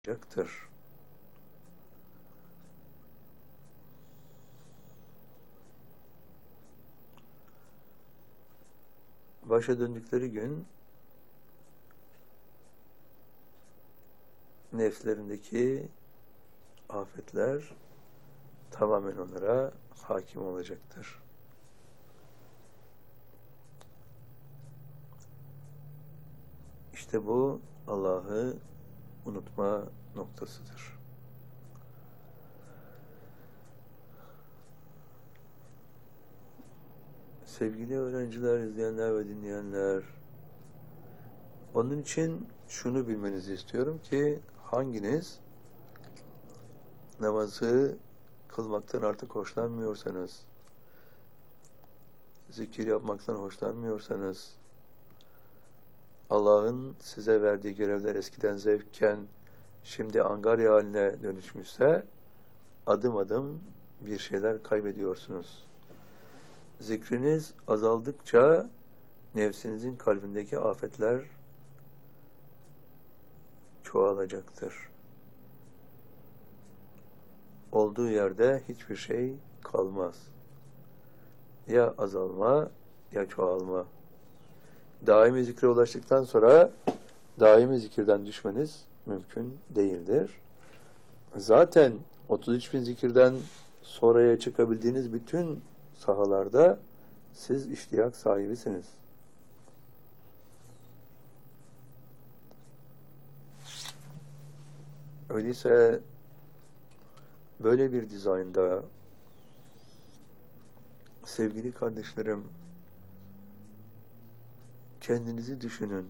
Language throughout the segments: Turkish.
olacaktır. Başa döndükleri gün nefslerindeki afetler tamamen onlara hakim olacaktır. İşte bu Allah'ı unutma noktasıdır. Sevgili öğrenciler, izleyenler ve dinleyenler, onun için şunu bilmenizi istiyorum ki hanginiz namazı kılmaktan artık hoşlanmıyorsanız, zikir yapmaktan hoşlanmıyorsanız, Allah'ın size verdiği görevler eskiden zevkken şimdi angarya haline dönüşmüşse adım adım bir şeyler kaybediyorsunuz. Zikriniz azaldıkça nefsinizin kalbindeki afetler çoğalacaktır. Olduğu yerde hiçbir şey kalmaz. Ya azalma ya çoğalma. Daimi zikre ulaştıktan sonra daimi zikirden düşmeniz mümkün değildir. Zaten 33 bin zikirden sonraya çıkabildiğiniz bütün sahalarda siz iştiyak sahibisiniz. Öyleyse böyle bir dizaynda sevgili kardeşlerim, kendinizi düşünün.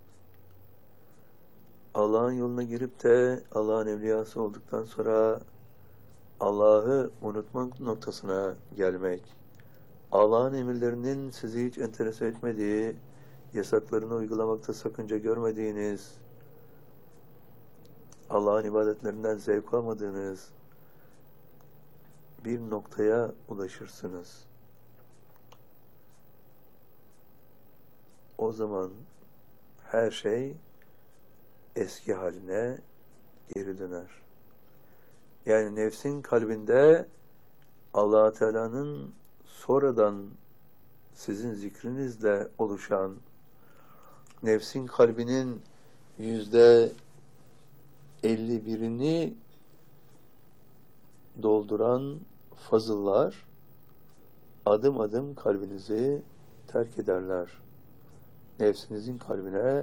Allah'ın yoluna girip de Allah'ın evliyası olduktan sonra Allah'ı unutmak noktasına gelmek, Allah'ın emirlerinin sizi hiç enterese etmediği, yasaklarını uygulamakta sakınca görmediğiniz, Allah'ın ibadetlerinden zevk almadığınız bir noktaya ulaşırsınız. O zaman her şey eski haline geri döner. Yani nefsin kalbinde Allah Teala'nın sonradan sizin zikrinizle oluşan, nefsin kalbinin %51'ini dolduran fazıllar adım adım kalbinizi terk ederler. Nefsinizin kalbine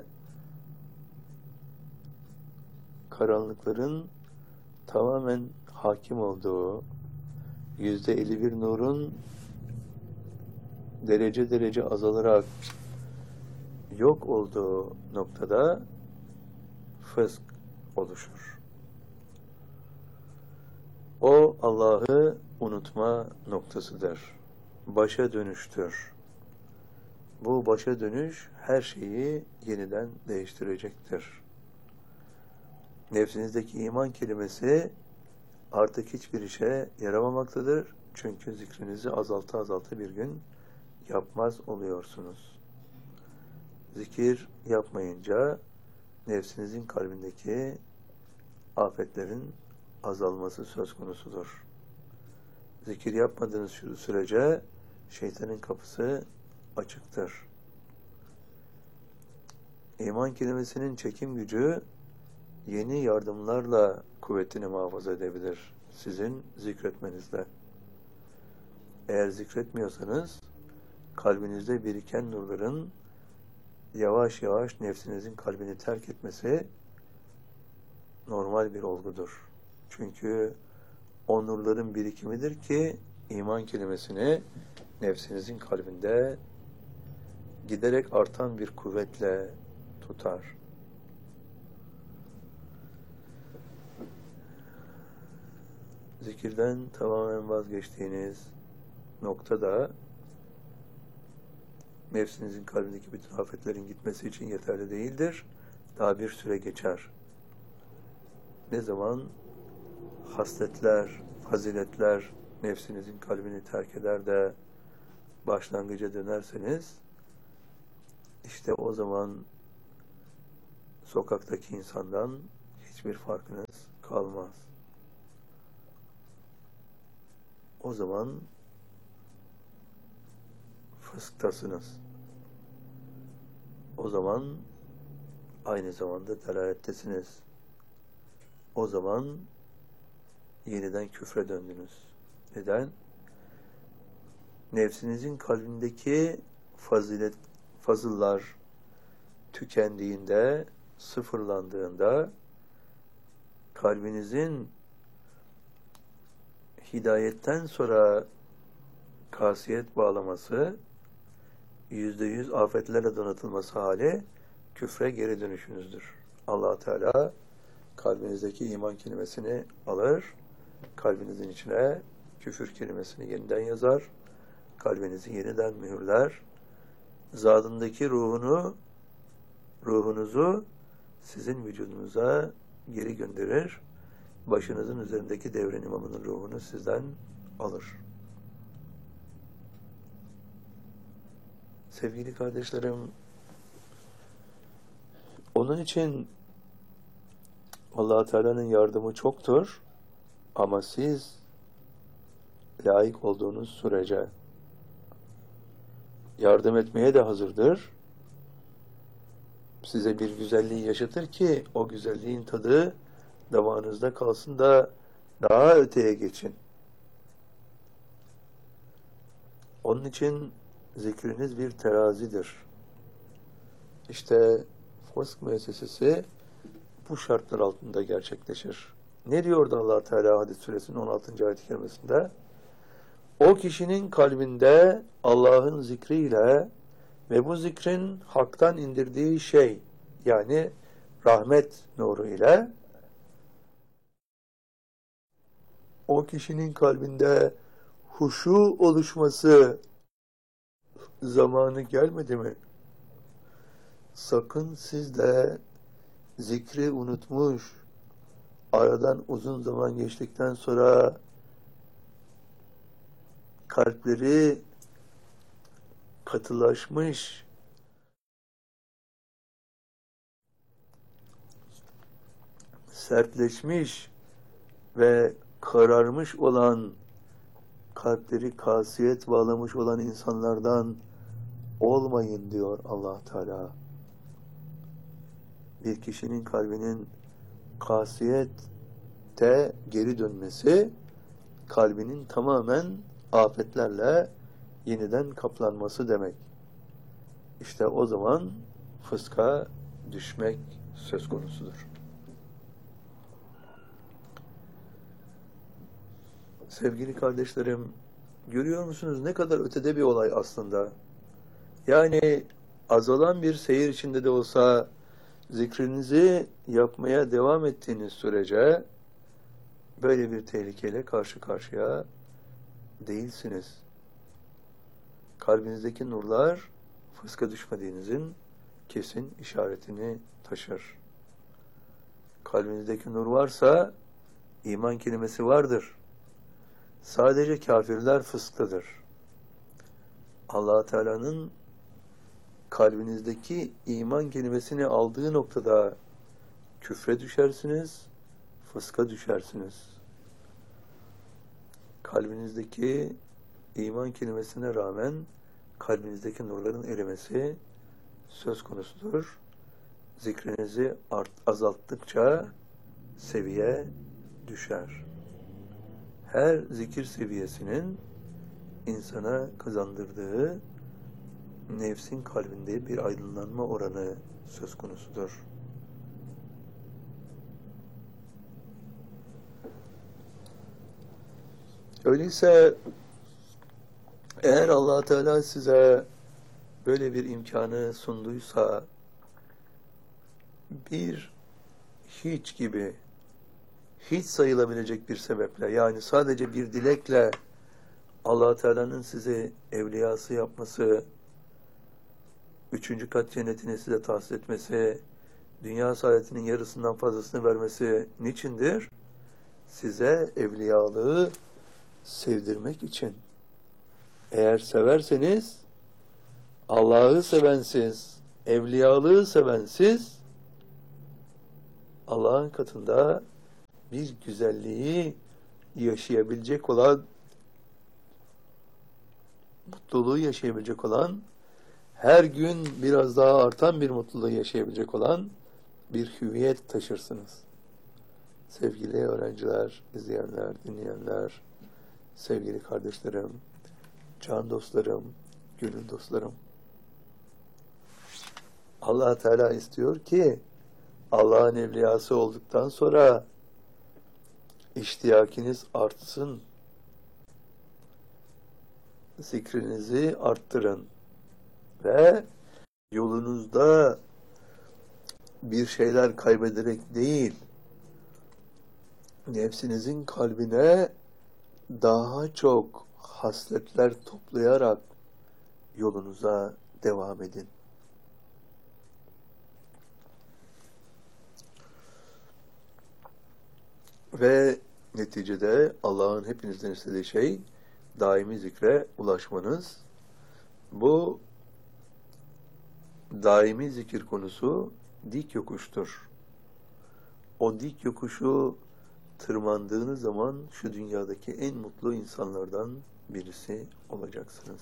karanlıkların tamamen hakim olduğu, %51 nurun derece derece azalarak yok olduğu noktada fısk oluşur. O Allah'ı unutma noktasıdır. Başa dönüştür. Bu başa dönüş her şeyi yeniden değiştirecektir. Nefsinizdeki iman kelimesi artık hiçbir işe yaramamaktadır. Çünkü zikrinizi azalta azalta bir gün yapmaz oluyorsunuz. Zikir yapmayınca nefsinizin kalbindeki afetlerin azalması söz konusudur. Zikir yapmadığınız sürece şeytanın kapısı açıktır. İman kelimesinin çekim gücü yeni yardımlarla kuvvetini muhafaza edebilir sizin zikretmenizle. Eğer zikretmiyorsanız kalbinizde biriken nurların yavaş yavaş nefsinizin kalbini terk etmesi normal bir olgudur. Çünkü o nurların birikimidir ki iman kelimesini nefsinizin kalbinde giderek artan bir kuvvetle tutar. Zikirden tamamen vazgeçtiğiniz noktada nefsinizin kalbindeki bütün afetlerin gitmesi için yeterli değildir. Daha bir süre geçer. Ne zaman hasletler, faziletler nefsinizin kalbini terk eder de başlangıca dönerseniz işte o zaman sokaktaki insandan hiçbir hiçbir farkınız kalmaz. O zaman fısktasınız. O zaman aynı zamanda delalettesiniz. O zaman yeniden küfre döndünüz. Neden? Nefsinizin kalbindeki fazıllar tükendiğinde, sıfırlandığında, kalbinizin hidayetten sonra kasiyet bağlaması, %100 afetlerle donatılması hali küfre geri dönüşünüzdür. Allah Teala kalbinizdeki iman kelimesini alır, kalbinizin içine küfür kelimesini yeniden yazar, kalbinizi yeniden mühürler, zatındaki ruhunuzu sizin vücudunuza geri gönderir, başınızın üzerindeki devrin imamının ruhunu sizden alır. Sevgili kardeşlerim, onun için Allah Teala'nın yardımı çoktur ama siz layık olduğunuz sürece yardım etmeye de hazırdır. Size bir güzelliği yaşatır ki o güzelliğin tadı damağınızda kalsın da daha öteye geçin. Onun için zikriniz bir terazidir. İşte fısk müessesesi bu şartlar altında gerçekleşir. Ne diyordu Allah Teala Hadid suresinin 16. ayet-i kerimesinde? O kişinin kalbinde Allah'ın zikriyle ve bu zikrin haktan indirdiği şey, yani rahmet nuru ile o kişinin kalbinde huşu oluşması zamanı gelmedi mi? Sakın siz de zikri unutmuş, aradan uzun zaman geçtikten sonra kalpleri katılaşmış, sertleşmiş ve kararmış olan, kalpleri kasiyet bağlamış olan insanlardan olmayın diyor Allah Teala. Bir kişinin kalbinin kasiyette geri dönmesi, kalbinin tamamen afetlerle yeniden kaplanması demek. İşte o zaman fıska düşmek söz konusudur. Sevgili kardeşlerim, görüyor musunuz ne kadar ötede bir olay aslında? Yani azalan bir seyir içinde de olsa zikrinizi yapmaya devam ettiğiniz sürece böyle bir tehlikeyle karşı karşıya değilsiniz. Kalbinizdeki nurlar fıska düşmediğinizin kesin işaretini taşır. Kalbinizdeki nur varsa iman kelimesi vardır. Sadece kafirler fısktadır. Allah Teala'nın kalbinizdeki iman kelimesini aldığı noktada küfre düşersiniz, fıska düşersiniz. Kalbinizdeki iman kelimesine rağmen kalbinizdeki nurların erimesi söz konusudur. Zikrinizi azalttıkça seviye düşer. Her zikir seviyesinin insana kazandırdığı nefsin kalbinde bir aydınlanma oranı söz konusudur. Öyleyse eğer Allah Teala size böyle bir imkanı sunduysa, bir hiç gibi, hiç sayılabilecek bir sebeple, yani sadece bir dilekle Allah Teala'nın sizi evliyası yapması, 3. kat cennetini size tahsis etmesi, dünya saadetinin yarısından fazlasını vermesi niçindir? Size evliyalığı sevdirmek için. Eğer severseniz, Allah'ı seven siz, evliyalığı seven siz, Allah'ın katında bir güzelliği yaşayabilecek olan, mutluluğu yaşayabilecek olan, her gün biraz daha artan bir mutluluğu yaşayabilecek olan bir hüviyet taşırsınız. Sevgili öğrenciler, izleyenler, dinleyenler, sevgili kardeşlerim, can dostlarım, gönül dostlarım. Allah Teala istiyor ki Allah'ın evliyası olduktan sonra iştiyakiniz artsın. Zikrinizi arttırın ve yolunuzda bir şeyler kaybederek değil, nefsinizin kalbine daha çok hasletler toplayarak yolunuza devam edin. Ve neticede Allah'ın hepinizden istediği şey daimi zikre ulaşmanız. Bu daimi zikir konusu dik yokuştur. O dik yokuşu tırmandığınız zaman şu dünyadaki en mutlu insanlardan birisi olacaksınız.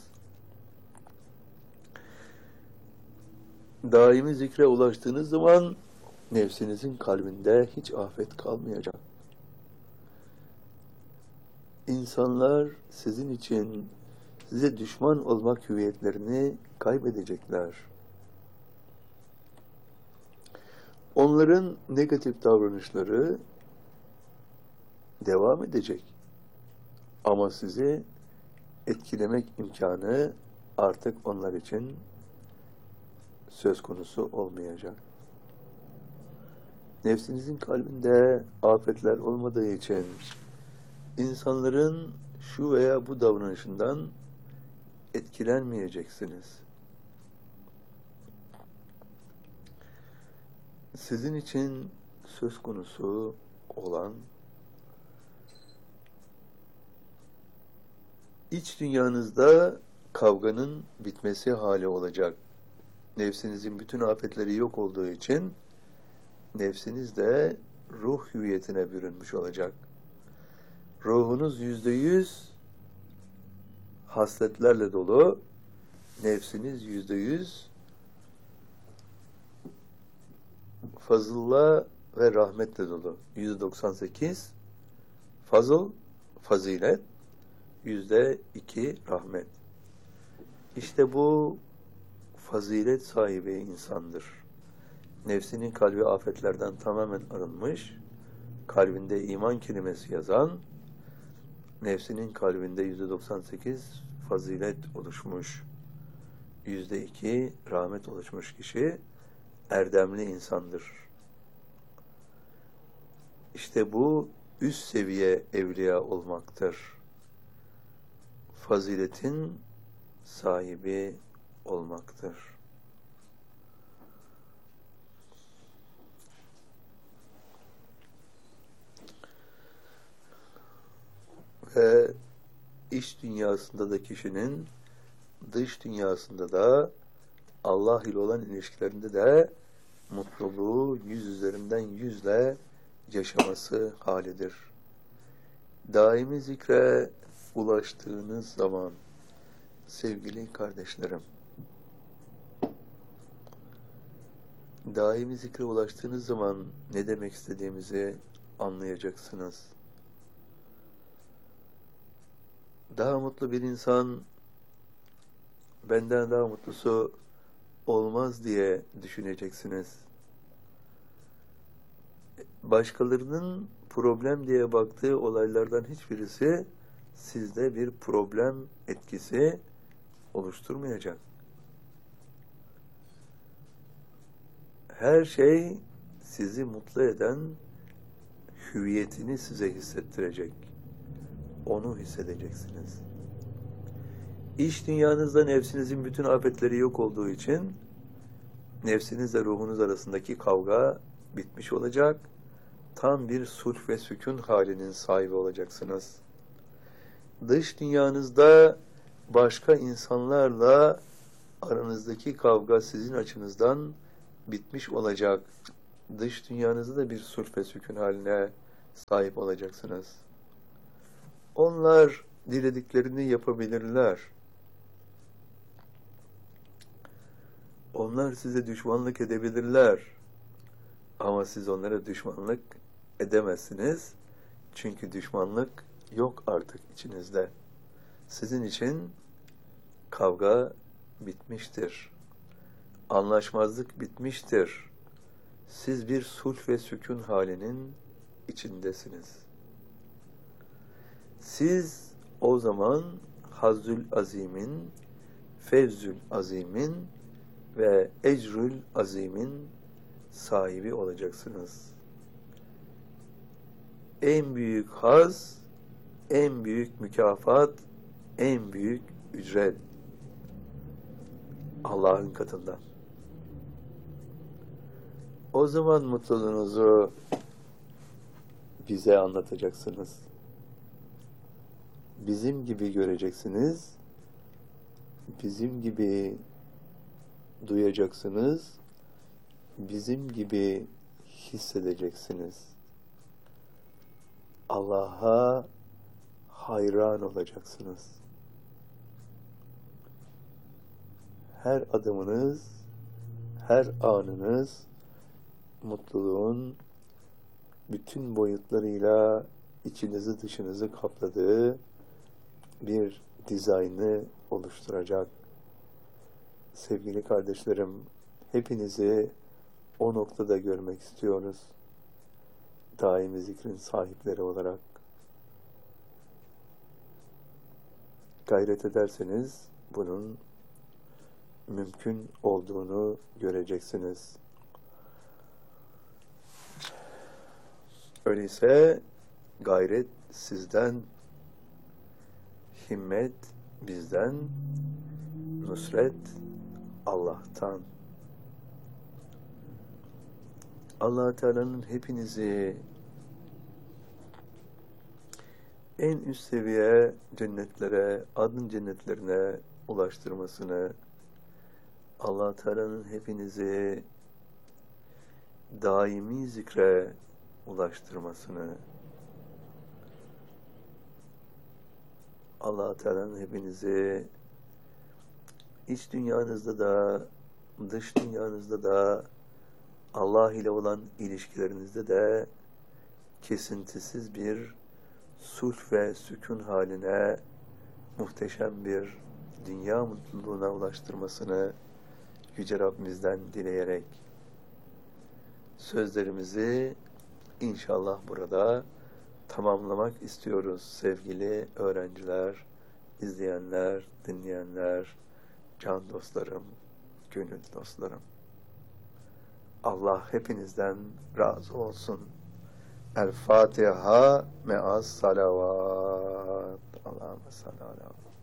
Daimi zikre ulaştığınız zaman nefsinizin kalbinde hiç afet kalmayacak. İnsanlar sizin için size düşman olmak hüviyetlerini kaybedecekler. Onların negatif davranışları devam edecek. Ama sizi etkilemek imkanı artık onlar için söz konusu olmayacak. Nefsinizin kalbinde afetler olmadığı için insanların şu veya bu davranışından etkilenmeyeceksiniz. Sizin için söz konusu olan iç dünyanızda kavganın bitmesi hali olacak. Nefsinizin bütün afetleri yok olduğu için nefsiniz de ruh hüviyetine bürünmüş olacak. Ruhunuz %100 hasletlerle dolu, nefsiniz %100 fazılla ve rahmetle dolu. %98 fazıl, fazilet, %2 rahmet. İşte bu fazilet sahibi insandır. Nefsinin kalbi afetlerden tamamen arınmış, kalbinde iman kelimesi yazan, nefsinin kalbinde %98 fazilet oluşmuş, %2 rahmet oluşmuş kişi erdemli insandır. İşte bu üst seviye evliya olmaktır. Faziletin sahibi olmaktır. Ve iç dünyasında da kişinin dış dünyasında da Allah ile olan ilişkilerinde de mutluluğu 100 üzerinden 100'le yaşaması halidir. Daimi zikre ulaştığınız zaman sevgili kardeşlerim, daimi zikre ulaştığınız zaman ne demek istediğimizi anlayacaksınız. Daha mutlu bir insan benden daha mutlusu olmaz diye düşüneceksiniz. Başkalarının problem diye baktığı olaylardan hiçbirisi sizde bir problem etkisi oluşturmayacak. Her şey sizi mutlu eden hüviyetini size hissettirecek. Onu hissedeceksiniz. İç dünyanızda nefsinizin bütün afetleri yok olduğu için nefsinizle ruhunuz arasındaki kavga bitmiş olacak. Tam bir sulh ve sükun halinin sahibi olacaksınız. Dış dünyanızda başka insanlarla aranızdaki kavga sizin açınızdan bitmiş olacak. dış dünyanızda da bir sulh ve sükun haline sahip olacaksınız. Onlar dilediklerini yapabilirler. Onlar size düşmanlık edebilirler. Ama siz onlara düşmanlık edemezsiniz. Çünkü düşmanlık yok artık içinizde. Sizin için kavga bitmiştir. Anlaşmazlık bitmiştir. Siz bir sulh ve sükun halinin içindesiniz. Siz o zaman Hazzül Azim'in, Fevzül Azim'in ve Ecrül Azim'in sahibi olacaksınız. En büyük haz, en büyük mükafat, en büyük ücret Allah'ın katından. O zaman mutluluğunuzu bize anlatacaksınız. Bizim gibi göreceksiniz, bizim gibi duyacaksınız, bizim gibi hissedeceksiniz. Allah'a hayran olacaksınız. Her adımınız, her anınız mutluluğun bütün boyutlarıyla içinizi dışınızı kapladığı bir dizaynı oluşturacak. Sevgili kardeşlerim, hepinizi o noktada görmek istiyoruz. Daimi zikrin sahipleri olarak. Gayret ederseniz bunun mümkün olduğunu göreceksiniz. Öyleyse gayret sizden, himmet bizden, nusret Allah'tan. Allah Teala'nın hepinizi en üst seviye cennetlere, adın cennetlerine ulaştırmasını, Allah Teala'nın hepinizi daimi zikre ulaştırmasını, Allah Teala'nın hepinizi iç dünyanızda da dış dünyanızda da Allah ile olan ilişkilerinizde de kesintisiz bir sulh ve sükun haline, muhteşem bir dünya mutluluğuna ulaştırmasını Yüce Rabbimizden dileyerek sözlerimizi inşallah burada tamamlamak istiyoruz sevgili öğrenciler, izleyenler, dinleyenler, can dostlarım, gönül dostlarım. Allah hepinizden razı olsun. El Fatiha me'as salavat. Allahümme salli ala